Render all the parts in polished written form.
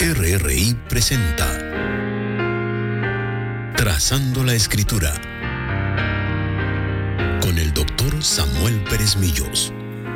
RRI presenta Trazando la Escritura con el Dr. Samuel Pérez Millos.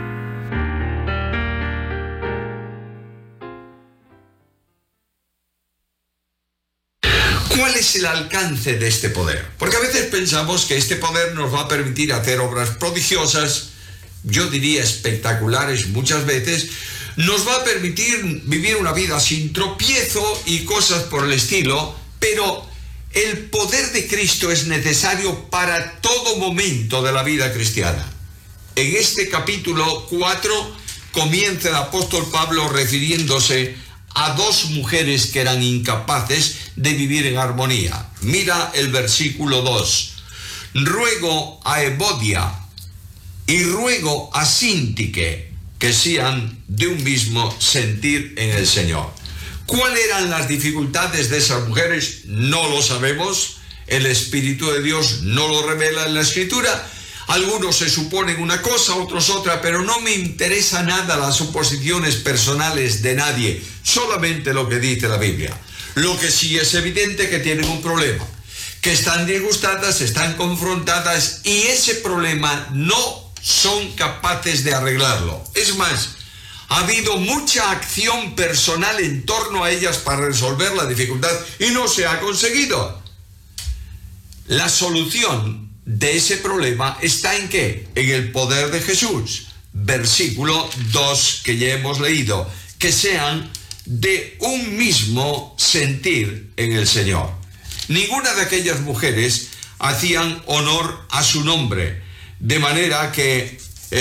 ¿Cuál es el alcance de este poder? Porque a veces pensamos que este poder nos va a permitir hacer obras prodigiosas, yo diría espectaculares muchas veces, nos va a permitir vivir una vida sin tropiezo y cosas por el estilo, pero el poder de Cristo es necesario para todo momento de la vida cristiana. En este capítulo 4 comienza el apóstol Pablo refiriéndose a dos mujeres que eran incapaces de vivir en armonía. Mira el versículo 2. Ruego a Evodia y ruego a Síntique que sean de un mismo sentir en el Señor. ¿Cuáles eran las dificultades de esas mujeres? No lo sabemos. El Espíritu de Dios no lo revela en la Escritura. Algunos se suponen una cosa, otros otra, pero no me interesa nada las suposiciones personales de nadie, solamente lo que dice la Biblia. Lo que sí es evidente que tienen un problema, que están disgustadas, están confrontadas y ese problema no son capaces de arreglarlo. Es más, ha habido mucha acción personal en torno a ellas para resolver la dificultad y no se ha conseguido. La solución de ese problema está ¿en qué? En el poder de Jesús. Versículo 2 que ya hemos leído, que sean de un mismo sentir en el Señor. Ninguna de aquellas mujeres hacían honor a su nombre, de manera que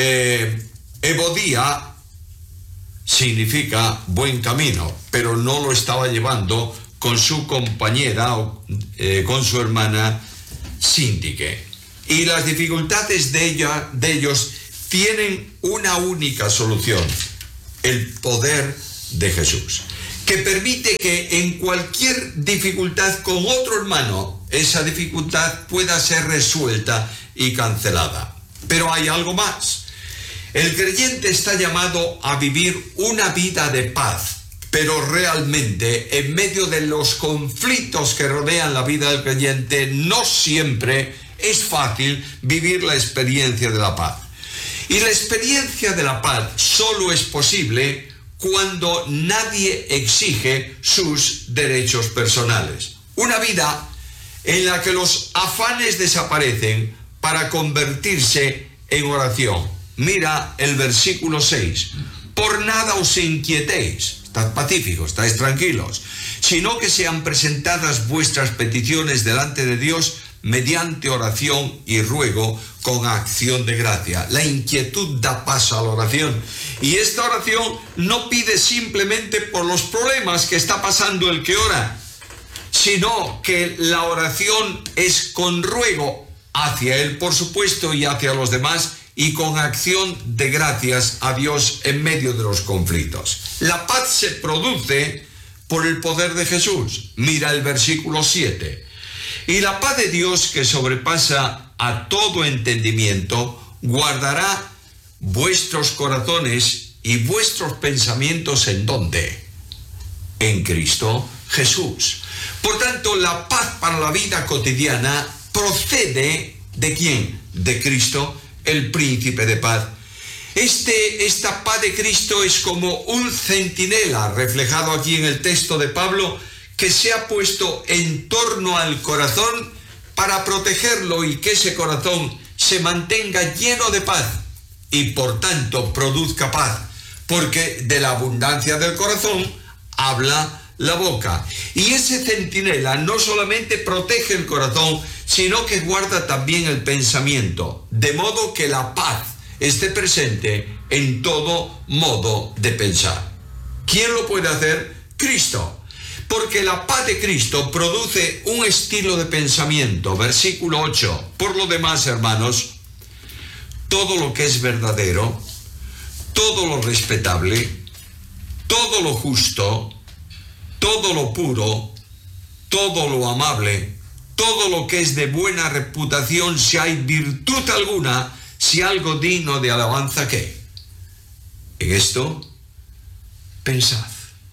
Evodia significa buen camino, pero no lo estaba llevando con su compañera o con su hermana Síntique. Y las dificultades de ellos tienen una única solución: el poder de Jesús, que permite que en cualquier dificultad con otro hermano, esa dificultad pueda ser resuelta y cancelada. Pero hay algo más. El creyente está llamado a vivir una vida de paz, pero realmente en medio de los conflictos que rodean la vida del creyente no siempre es fácil vivir la experiencia de la paz. Y la experiencia de la paz solo es posible cuando nadie exige sus derechos personales. Una vida en la que los afanes desaparecen para convertirse en oración. Mira el versículo 6. Por nada os inquietéis, estad pacíficos, estáis tranquilos, sino que sean presentadas vuestras peticiones delante de Dios mediante oración y ruego con acción de gracia. La inquietud da paso a la oración. Y esta oración no pide simplemente por los problemas que está pasando el que ora, sino que la oración es con ruego hacia él, por supuesto, y hacia los demás, y con acción de gracias a Dios en medio de los conflictos. La paz se produce por el poder de Jesús. Mira el versículo 7. Y la paz de Dios, que sobrepasa a todo entendimiento, guardará vuestros corazones y vuestros pensamientos ¿en dónde? En Cristo Jesús. Por tanto, la paz para la vida cotidiana procede ¿de quién? De Cristo, el príncipe de paz. Esta paz de Cristo es como un centinela, reflejado aquí en el texto de Pablo, que se ha puesto en torno al corazón para protegerlo y que ese corazón se mantenga lleno de paz y por tanto produzca paz, porque de la abundancia del corazón habla la boca. Y ese centinela no solamente protege el corazón, sino que guarda también el pensamiento, de modo que la paz esté presente en todo modo de pensar. ¿Quién lo puede hacer? Cristo. Porque la paz de Cristo produce un estilo de pensamiento. Versículo 8. Por lo demás, hermanos, todo lo que es verdadero, todo lo respetable, todo lo justo, todo lo puro, todo lo amable, todo lo que es de buena reputación, si hay virtud alguna, si algo digno de alabanza, ¿qué? En esto, pensad.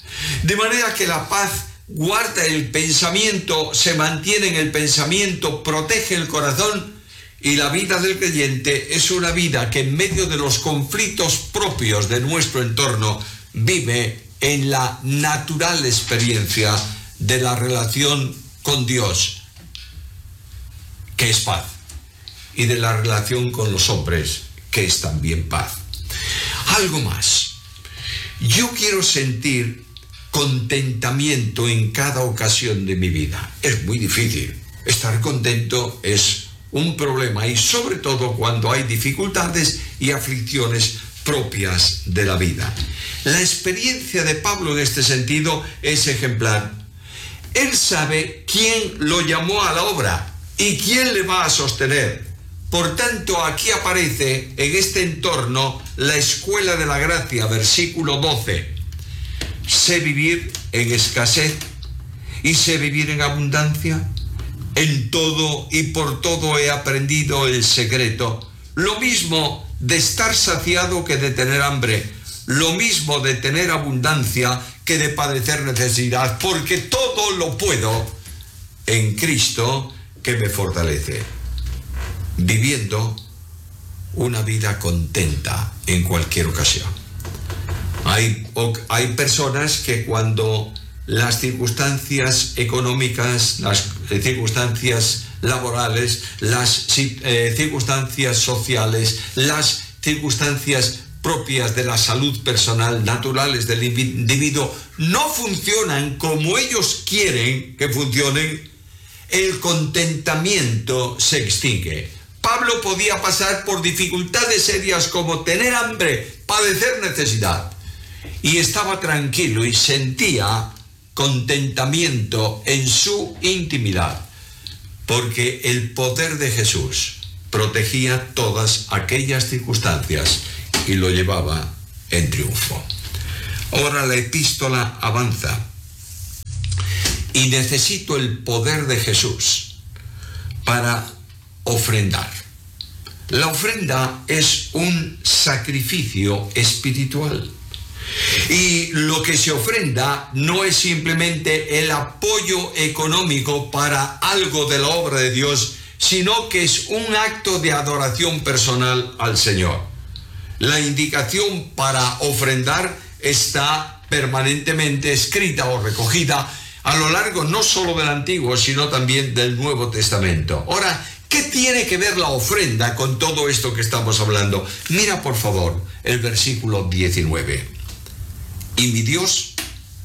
De manera que la paz guarda el pensamiento, se mantiene en el pensamiento, protege el corazón, y la vida del creyente es una vida que en medio de los conflictos propios de nuestro entorno vive en la natural experiencia de la relación con Dios, que es paz, y de la relación con los hombres, que es también paz. Algo más. Yo quiero sentir contentamiento en cada ocasión de mi vida. Es muy difícil. Estar contento es un problema, y sobre todo cuando hay dificultades y aflicciones propias de la vida. La experiencia de Pablo en este sentido es ejemplar. Él sabe quién lo llamó a la obra y quién le va a sostener. Por tanto, aquí aparece en este entorno la escuela de la gracia, versículo 12. Sé vivir en escasez y sé vivir en abundancia. En todo y por todo he aprendido el secreto. Lo mismo de estar saciado que de tener hambre. Lo mismo de tener abundancia que de padecer necesidad. Porque todo lo puedo en Cristo que me fortalece. Viviendo una vida contenta en cualquier ocasión. Hay personas que cuando las circunstancias económicas, las circunstancias laborales, las circunstancias sociales, las circunstancias propias de la salud personal, naturales del individuo, no funcionan como ellos quieren que funcionen, el contentamiento se extingue. Pablo podía pasar por dificultades serias como tener hambre, padecer necesidad, y estaba tranquilo y sentía contentamiento en su intimidad, porque el poder de Jesús protegía todas aquellas circunstancias y lo llevaba en triunfo. Ahora la epístola avanza, y necesito el poder de Jesús para ofrendar. La ofrenda es un sacrificio espiritual. Y lo que se ofrenda no es simplemente el apoyo económico para algo de la obra de Dios, sino que es un acto de adoración personal al Señor. La indicación para ofrendar está permanentemente escrita o recogida a lo largo no solo del Antiguo, sino también del Nuevo Testamento. Ahora, ¿qué tiene que ver la ofrenda con todo esto que estamos hablando? Mira, por favor, el versículo 19. Y mi Dios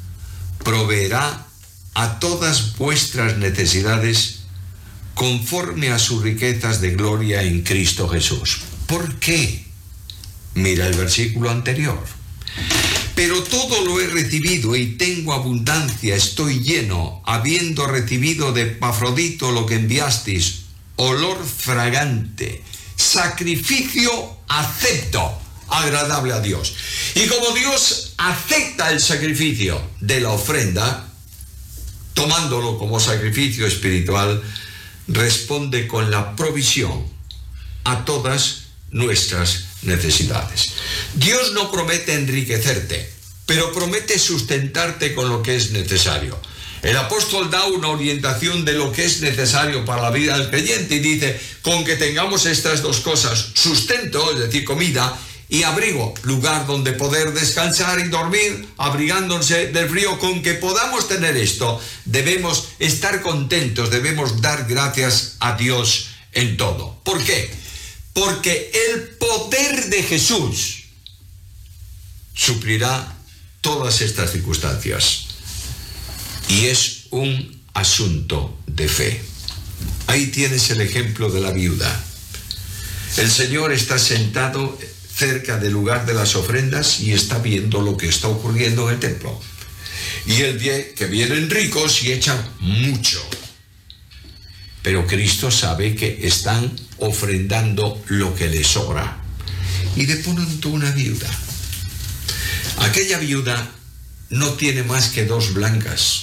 proveerá a todas vuestras necesidades conforme a sus riquezas de gloria en Cristo Jesús. ¿Por qué? Mira el versículo anterior. Pero todo lo he recibido y tengo abundancia, estoy lleno, habiendo recibido de Epafrodito lo que enviasteis, olor fragante, sacrificio acepto, agradable a Dios. Y como Dios acepta el sacrificio de la ofrenda, tomándolo como sacrificio espiritual, responde con la provisión a todas nuestras necesidades. Dios no promete enriquecerte, pero promete sustentarte con lo que es necesario. El apóstol da una orientación de lo que es necesario para la vida del creyente y dice, con que tengamos estas dos cosas, sustento, es decir, comida, y abrigo, lugar donde poder descansar y dormir, abrigándose del frío. Con que podamos tener esto, debemos estar contentos, debemos dar gracias a Dios en todo. ¿Por qué? Porque el poder de Jesús suplirá todas estas circunstancias. Y es un asunto de fe. Ahí tienes el ejemplo de la viuda. El Señor está sentado cerca del lugar de las ofrendas y está viendo lo que está ocurriendo en el templo. Y él ve que vienen ricos y echan mucho. Pero Cristo sabe que están ofrendando lo que les sobra. Y de pronto una viuda. Aquella viuda no tiene más que 2 blancas,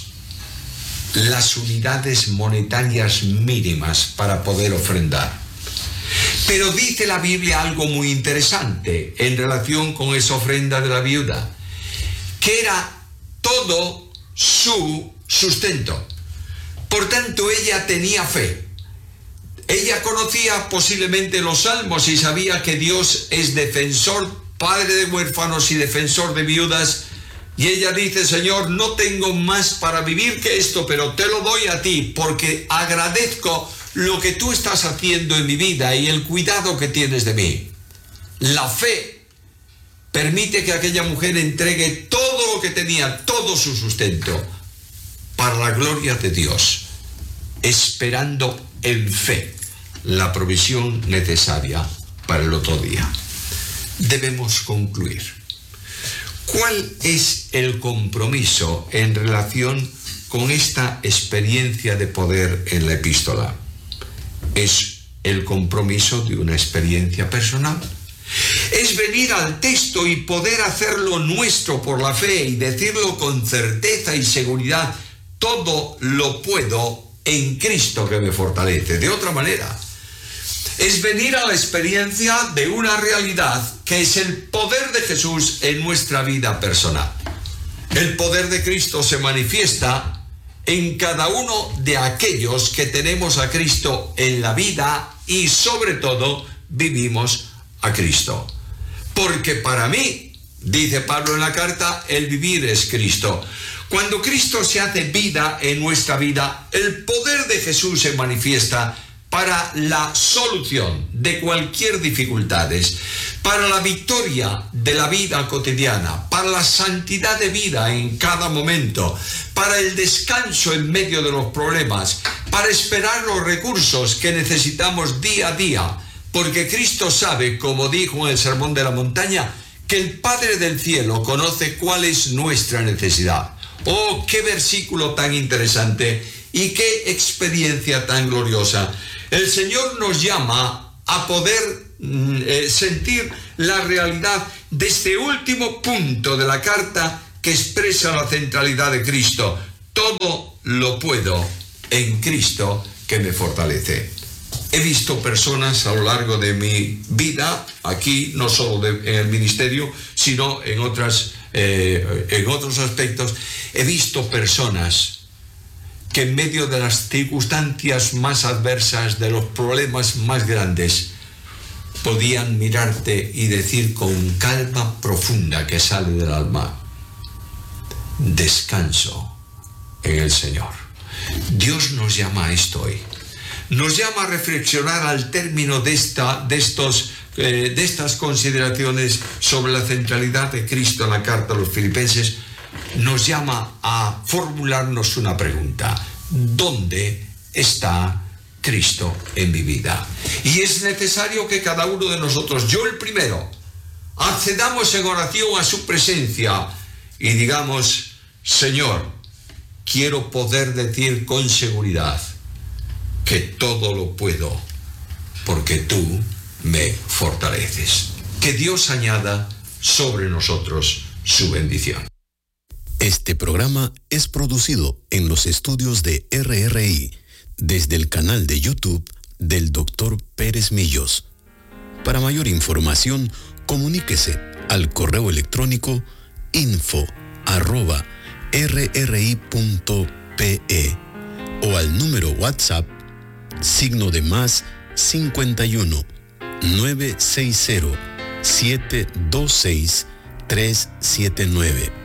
las unidades monetarias mínimas para poder ofrendar. Pero dice la Biblia algo muy interesante en relación con esa ofrenda de la viuda, que era todo su sustento. Por tanto, ella tenía fe. Ella conocía posiblemente los salmos y sabía que Dios es defensor, padre de huérfanos y defensor de viudas. Y ella dice: Señor, no tengo más para vivir que esto, pero te lo doy a ti porque agradezco lo que tú estás haciendo en mi vida y el cuidado que tienes de mí. La fe permite que aquella mujer entregue todo lo que tenía, todo su sustento, para la gloria de Dios, esperando en fe la provisión necesaria para el otro día. Debemos concluir. ¿Cuál es el compromiso en relación con esta experiencia de poder en la epístola? Es el compromiso de una experiencia personal. Es venir al texto y poder hacerlo nuestro por la fe y decirlo con certeza y seguridad: todo lo puedo en Cristo que me fortalece. De otra manera, es venir a la experiencia de una realidad que es el poder de Jesús en nuestra vida personal. El poder de Cristo se manifiesta en cada uno de aquellos que tenemos a Cristo en la vida y sobre todo vivimos a Cristo. Porque para mí, dice Pablo en la carta, el vivir es Cristo. Cuando Cristo se hace vida en nuestra vida, el poder de Jesús se manifiesta para la solución de cualquier dificultades, para la victoria de la vida cotidiana, para la santidad de vida en cada momento, para el descanso en medio de los problemas, para esperar los recursos que necesitamos día a día, porque Cristo sabe, como dijo en el Sermón de la Montaña, que el Padre del Cielo conoce cuál es nuestra necesidad. ¡Oh, qué versículo tan interesante y qué experiencia tan gloriosa! El Señor nos llama a poder sentir la realidad de este último punto de la carta que expresa la centralidad de Cristo. Todo lo puedo en Cristo que me fortalece. He visto personas a lo largo de mi vida, aquí no solo en el ministerio, sino en otros aspectos. He visto personas que en medio de las circunstancias más adversas, de los problemas más grandes, podían mirarte y decir con calma profunda que sale del alma: descanso en el Señor. Dios nos llama a esto hoy. Nos llama a reflexionar al término de estas consideraciones sobre la centralidad de Cristo en la carta a los Filipenses. Nos llama a formularnos una pregunta: ¿dónde está Cristo en mi vida? Y es necesario que cada uno de nosotros, yo el primero, accedamos en oración a su presencia y digamos: Señor, quiero poder decir con seguridad que todo lo puedo porque tú me fortaleces. Que Dios añada sobre nosotros su bendición. Este programa es producido en los estudios de RRI desde el canal de YouTube del Dr. Pérez Millos. Para mayor información, comuníquese al correo electrónico info@rri.pe o al número WhatsApp +51 960 726 379.